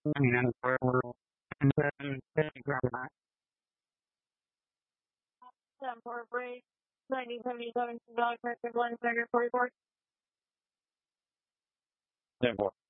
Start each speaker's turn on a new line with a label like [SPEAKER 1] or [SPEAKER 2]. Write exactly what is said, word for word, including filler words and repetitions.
[SPEAKER 1] I mean, and we're, we're in seven, seven, grab that.
[SPEAKER 2] Seven four break, nineteen seventy-seven, dog pressure one, forty-four.
[SPEAKER 1] Seven, four.